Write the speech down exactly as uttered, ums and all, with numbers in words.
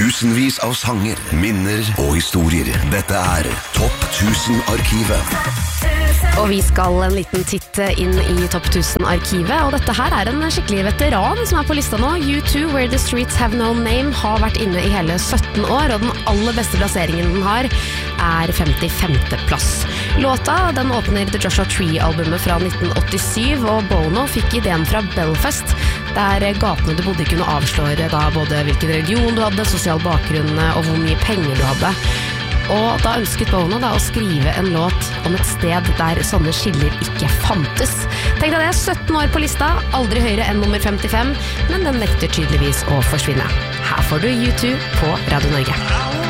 Tusenvis av sanger, minner og historier. Dette er Topp tusen-arkivet. Og vi skal en liten titt inn i Topp tusen-arkivet, og dette her er en skikkelig veteran som er på lista nå. U two, Where the Streets Have No Name, har vært inne i hele sytten år, og den aller beste plasseringen den har er femtifemte plass. Låta, den åpner The Joshua Tree-albumet fra nitten åttisyv, og Bono fikk ideen fra Belfast, der gatene du bodde i kunne avsløre da både hvilken religion du hadde, sosial bakgrunn og hvor mye penger du hadde. Og da ønsket Bono da å skrive en låt om et sted der sånne skiller ikke fantes. Tenk deg det, sytten år på lista, aldri høyere enn nummer femtifem, men den nekter tydeligvis å forsvinne. Her får du U two på Radio Norge.